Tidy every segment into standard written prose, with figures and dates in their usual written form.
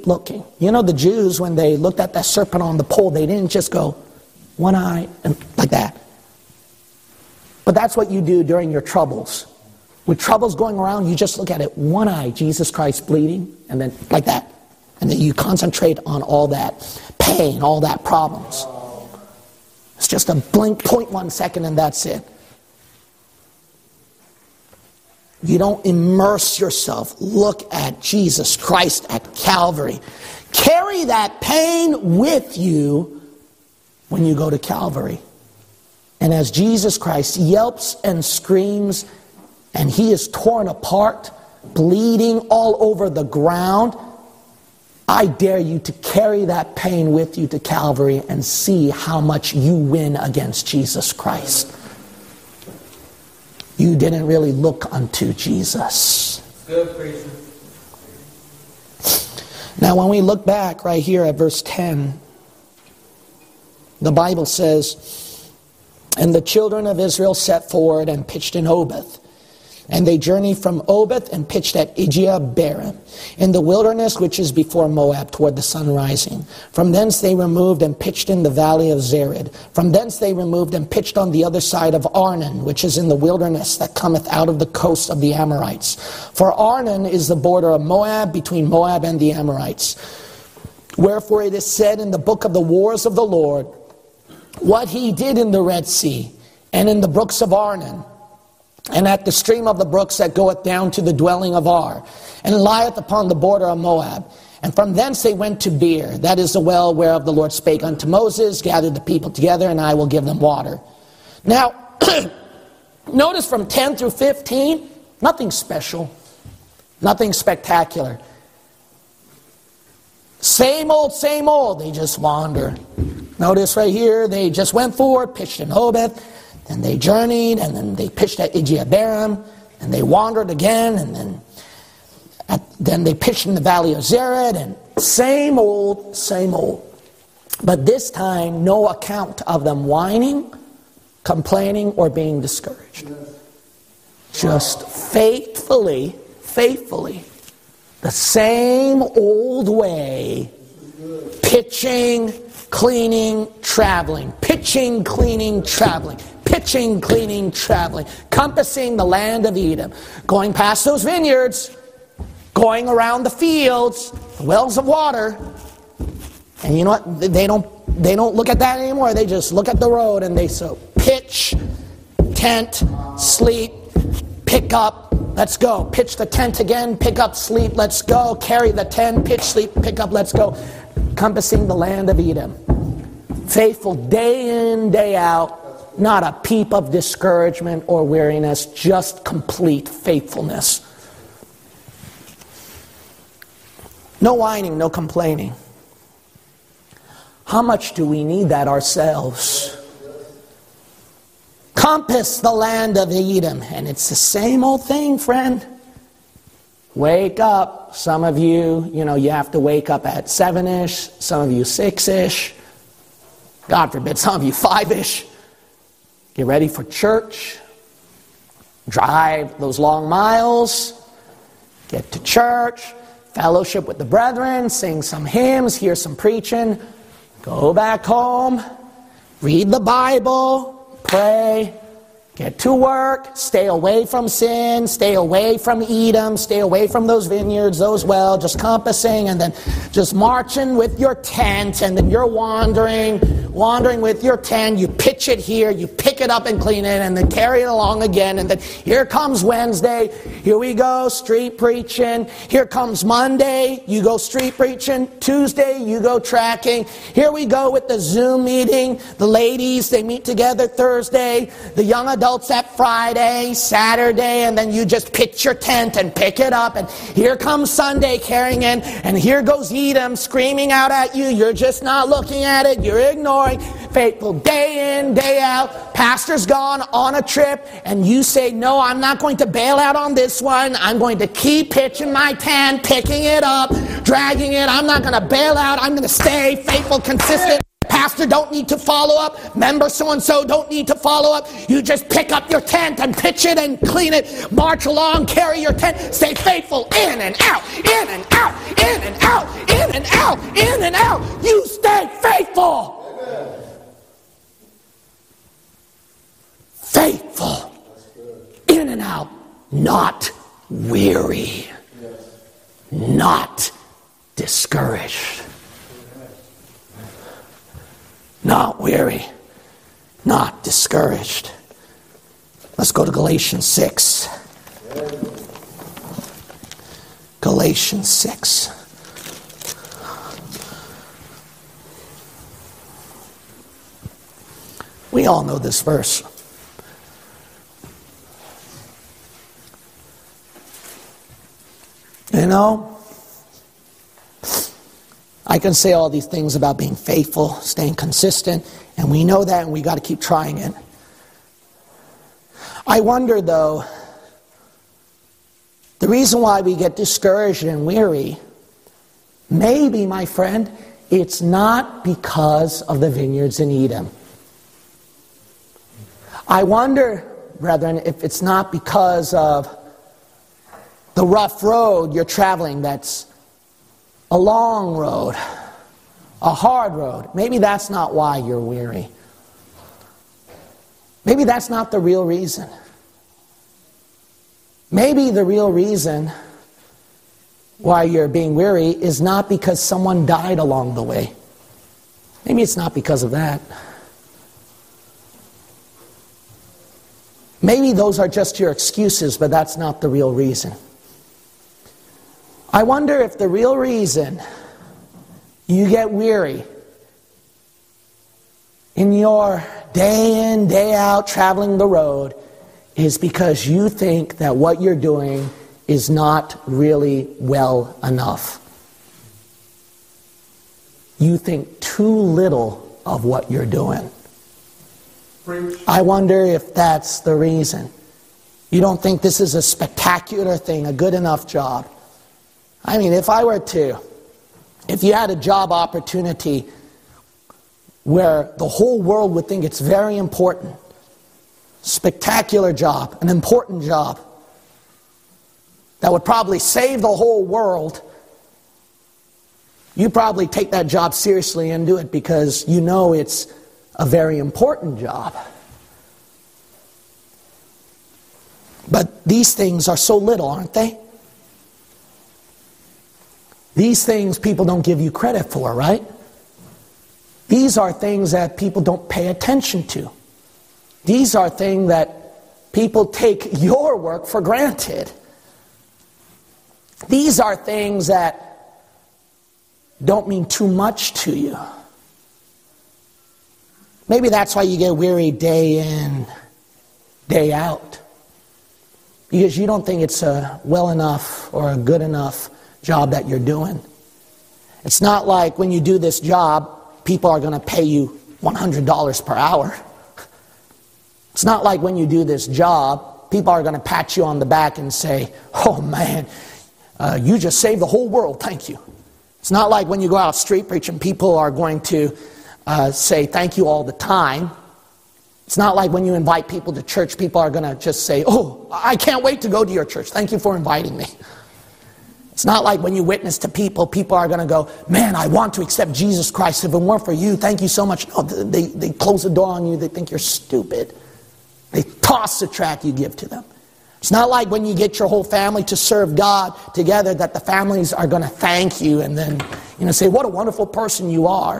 keep looking. You know, the Jews, when they looked at that serpent on the pole, they didn't just go one eye and like that. But that's what you do during your troubles. With troubles going around, you just look at it, one eye, Jesus Christ bleeding, and then like that. And then you concentrate on all that pain, all that problems. It's just a blink, 0.1 second, and that's it. You don't immerse yourself. Look at Jesus Christ at Calvary. Carry that pain with you when you go to Calvary. And as Jesus Christ yelps and screams, and he is torn apart, bleeding all over the ground, I dare you to carry that pain with you to Calvary and see how much you win against Jesus Christ. You didn't really look unto Jesus. Good, preacher. Now, when we look back right here at verse 10, the Bible says, "And the children of Israel set forward and pitched in Oboth. And they journeyed from Oboth and pitched at Ijah-Barim, in the wilderness which is before Moab, toward the sun rising. From thence they removed and pitched in the valley of Zered. From thence they removed and pitched on the other side of Arnon, which is in the wilderness that cometh out of the coast of the Amorites. For Arnon is the border of Moab, between Moab and the Amorites. Wherefore it is said in the book of the wars of the Lord, what he did in the Red Sea, and in the brooks of Arnon, and at the stream of the brooks that goeth down to the dwelling of Ar, and lieth upon the border of Moab. And from thence they went to Beer, that is the well whereof the Lord spake unto Moses, gather the people together, and I will give them water." Now, notice from 10 through 15, nothing special, nothing spectacular. Same old, they just wander. Notice right here, they just went forward, pitched in Oboth, and they journeyed, and then they pitched at Ijah-Barim, and they wandered again, and then they pitched in the valley of Zered, and same old. But this time, no account of them whining, complaining, or being discouraged. Just faithfully, the same old way, pitching, cleaning, traveling, pitching, cleaning, traveling, pitching, cleaning, traveling, compassing the land of Edom, going past those vineyards, going around the fields, the wells of water. And you know what? They don't look at that anymore. They just look at the road and they say, pitch, tent, sleep, pick up, let's go. Pitch the tent again, pick up, sleep, let's go. Carry the tent, pitch, sleep, pick up, let's go. Compassing the land of Edom. Faithful day in, day out. Not a peep of discouragement or weariness, just complete faithfulness. No whining, no complaining. How much do we need that ourselves? Compass the land of Edom. And it's the same old thing, friend. Wake up. Some of you, you have to wake up at 7-ish. Some of you 6-ish. God forbid, some of you 5-ish. Get ready for church. Drive those long miles. Get to church. Fellowship with the brethren. Sing some hymns. Hear some preaching. Go back home. Read the Bible. Pray. Get to work. Stay away from sin. Stay away from Edom. Stay away from those vineyards, those wells. Just compassing and then just marching with your tent. And then you're wandering with your tent. You pitch it here. You pick it up and clean it. And then carry it along again. And then here comes Wednesday. Here we go. Street preaching. Here comes Monday. You go street preaching. Tuesday, you go tracking. Here we go with the Zoom meeting. The ladies, they meet together Thursday. The young adults at Friday, Saturday, and then you just pitch your tent and pick it up, and here comes Sunday carrying in, and here goes Edom screaming out at you. You're just not looking at it. You're ignoring. Faithful day in, day out. Pastor's gone on a trip, and you say, no, I'm not going to bail out on this one. I'm going to keep pitching my tent, picking it up, dragging it. I'm not going to bail out. I'm going to stay faithful, consistent. Pastor don't need to follow up. Member so-and-so don't need to follow up. You just pick up your tent and pitch it and clean it. March along, carry your tent. Stay faithful. In and out, in and out, in and out, in and out, in and out. You stay faithful. Amen. Faithful. In and out. Not weary. Not discouraged. Not weary, not discouraged. Let's go to Galatians 6. Galatians 6. We all know this verse. You know, I can say all these things about being faithful, staying consistent, and we know that, and we got to keep trying it. I wonder, though, the reason why we get discouraged and weary, maybe, my friend, it's not because of the vineyards in Edom. I wonder, brethren, if it's not because of the rough road you're traveling that's a long road, a hard road. Maybe that's not why you're weary. Maybe that's not the real reason. Maybe the real reason why you're being weary is not because someone died along the way. Maybe it's not because of that. Maybe those are just your excuses, but that's not the real reason. I wonder if the real reason you get weary in your day in, day out traveling the road is because you think that what you're doing is not really well enough. You think too little of what you're doing. I wonder if that's the reason. You don't think this is a spectacular thing, a good enough job. I mean, if you had a job opportunity where the whole world would think it's very important, spectacular job, an important job, that would probably save the whole world, you probably take that job seriously and do it because you know it's a very important job. But these things are so little, aren't they? These things people don't give you credit for, right? These are things that people don't pay attention to. These are things that people take your work for granted. These are things that don't mean too much to you. Maybe that's why you get weary day in, day out. Because you don't think it's a well enough or a good enough job that you're doing. It's not like when you do this job, people are going to pay you $100 per hour. It's not like when you do this job, people are going to pat you on the back and say, "Oh man, you just saved the whole world, thank you." It's not like when you go out street preaching, people are going to say thank you all the time. It's not like when you invite people to church, people are going to just say, "Oh, I can't wait to go to your church. Thank you for inviting me." It's not like when you witness to people, people are going to go, "Man, I want to accept Jesus Christ. If it weren't for you, thank you so much." No, they close the door on you. They think you're stupid. They toss the tract you give to them. It's not like when you get your whole family to serve God together that the families are going to thank you and then say, "What a wonderful person you are."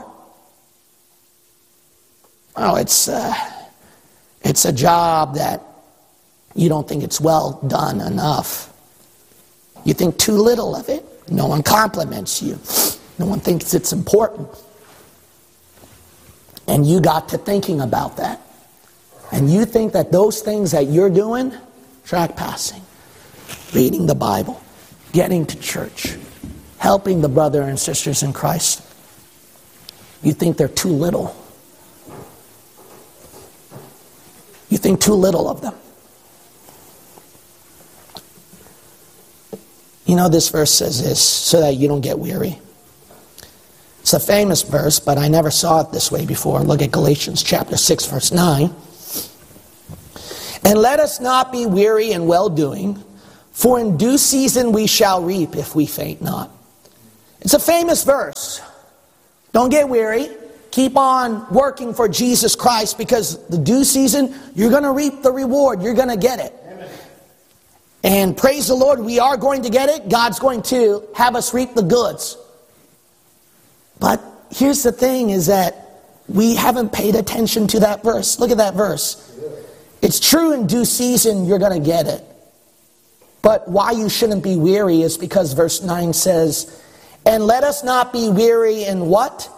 Oh, it's a job that you don't think it's well done enough. You think too little of it. No one compliments you. No one thinks it's important. And you got to thinking about that. And you think that those things that you're doing, track passing, reading the Bible, getting to church, helping the brother and sisters in Christ, you think they're too little. You think too little of them. This verse says this, so that you don't get weary. It It's a famous verse, but I never saw it this way before. Look at Galatians chapter 6, verse 9. And let us not be weary in well-doing, for in due season we shall reap if we faint not. It's a famous verse. Don't get weary. Keep on working for Jesus Christ, because the due season, you're going to reap the reward. You're going to get it. Amen. And praise the Lord, we are going to get it. God's going to have us reap the goods. But here's the thing, is that we haven't paid attention to that verse. Look at that verse. It's true, in due season you're going to get it. But why you shouldn't be weary is because verse 9 says, and let us not be weary in what?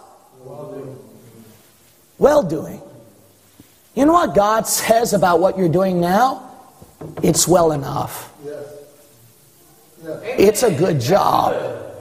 Well-doing. You know what God says about what you're doing now? It's well enough. It's a good job.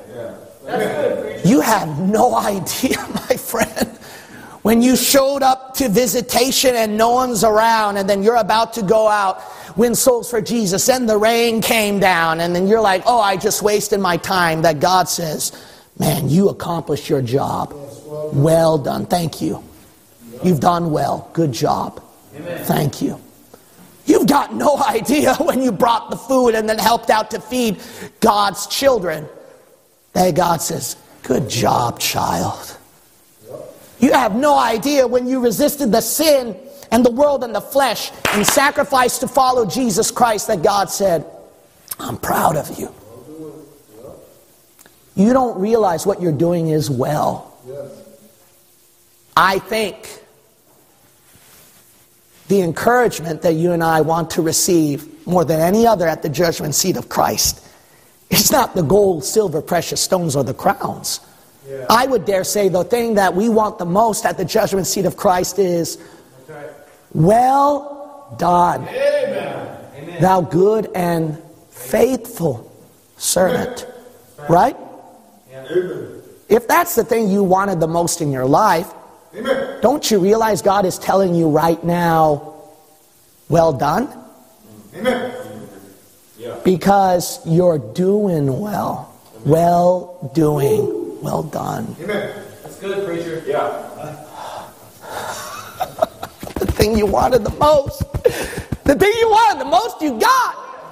You have no idea, my friend, when you showed up to visitation and no one's around, and then you're about to go out, win souls for Jesus, and the rain came down, and then you're like, oh, I just wasted my time. That God says, man, you accomplished your job. Well done. Thank you. You've done well. Good job. Amen. Thank you. You've got no idea when you brought the food and then helped out to feed God's children, that God says, good job, child. You have no idea when you resisted the sin and the world and the flesh and sacrificed to follow Jesus Christ, that God said, I'm proud of you. You don't realize what you're doing is well. I think the encouragement that you and I want to receive more than any other at the judgment seat of Christ is not the gold, silver, precious stones, or the crowns. Yeah. I would dare say the thing that we want the most at the judgment seat of Christ is, well done, Amen. Thou good and faithful servant. Right? Yeah. If that's the thing you wanted the most in your life, Amen. Don't you realize God is telling you right now, well done? Amen. Because you're doing well. Well doing. Well done. Amen. That's good, preacher. Yeah. The thing you wanted the most. The thing you wanted the most, you got.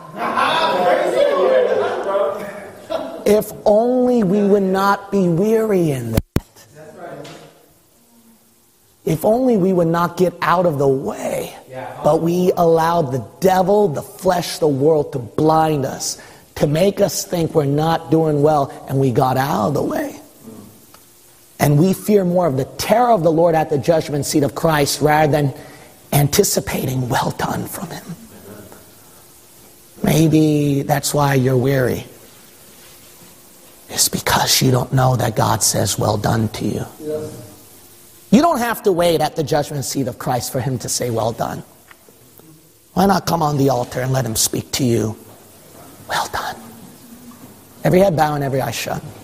If only we would not be weary in that. If only we would not get out of the way, but we allowed the devil, the flesh, the world to blind us, to make us think we're not doing well, and we got out of the way. And we fear more of the terror of the Lord at the judgment seat of Christ rather than anticipating well done from Him. Maybe that's why you're weary. It's because you don't know that God says well done to you. Yes. You don't have to wait at the judgment seat of Christ for Him to say, well done. Why not come on the altar and let Him speak to you? Well done. Every head bowed and every eye shut.